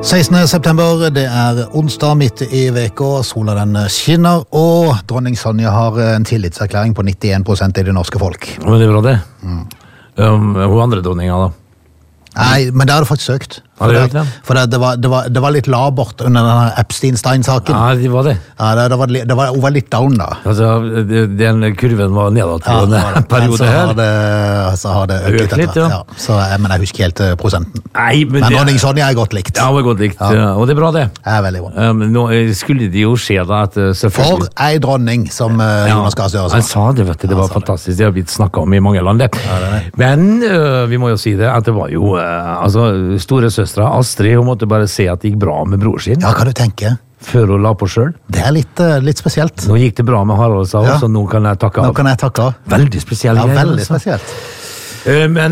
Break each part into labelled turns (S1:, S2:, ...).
S1: 16. september, det onsdag midt i veka, sola den skinner, og dronning Sonja har en tillitserklæring på 91% i det norske folk.
S2: Men det bra det. Hun andre dronninga da?
S1: Nei, men det har du faktisk søkt. For det var litt labert under denne Epstein-Stein-saken.
S2: Ja, det var det.
S1: Ja, hun var litt down da.
S2: Altså, den kurven var nedad på en periode her.
S1: Så har det økt litt, ja. Men jeg husker helt prosenten.
S2: Nei, men
S1: dronning Sonja godt likt.
S2: Ja, hun godt likt, og det bra det.
S1: Ja, veldig bra.
S2: Nå skulle det jo skje da at selvfølgelig...
S1: For ei dronning som Jonas Gahr Støre sa.
S2: Han sa det, vet du, det var fantastisk. Det har blitt snakket om i mange land, det. Men vi må jo si det, at det var jo store søstre Astrid, hun måtte bare se at det gikk bra med bror sin.
S1: Ja, hva du tenker?
S2: Før hun la på selv.
S1: Det litt spesielt.
S2: Nå gikk det bra med Harald, sa hun, så nå kan jeg takke av.
S1: Nå kan jeg takke av.
S2: Veldig spesielt.
S1: Ja, veldig spesielt.
S2: Men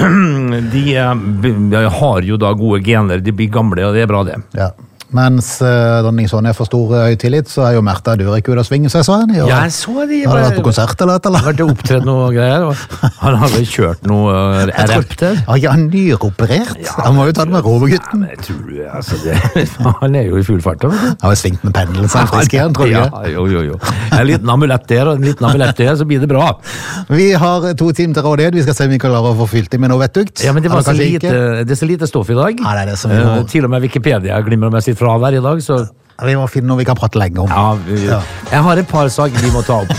S2: de har jo da gode gener, de blir gamle, og det bra det.
S1: Ja. Mens dronning Sonja får stor høy tillit, så jo Märtha Durek ut av svingen seg, så han.
S2: Ja, jeg så det.
S1: Har du vært på konsert eller et eller?
S2: Har vært opptredd noe greier, og han har vel kjørt noe rep der.
S1: Ja, han nyroperert. Ja, han må jo ta det med rovergutten.
S2: Ja, men jeg tror altså, han jo i full fart.
S1: Han har svingt med pendelen, så han frisk igjen, tror jeg.
S2: Ja, jo. En liten amulett der, og en liten amulett der, så blir det bra.
S1: Vi har 2 timer til rådighet. Vi skal se om vi kan klare å få fylt det med noe vettugt.
S2: Ja, men det er så lite stoff i dag.
S1: Ja, det det som vi må...
S2: Til og med Wikipedia glimmer med sitt fravær i dag, så...
S1: Vi må finne noe vi kan prate lenge om.
S2: Ja, jeg har et par saker vi må ta opp.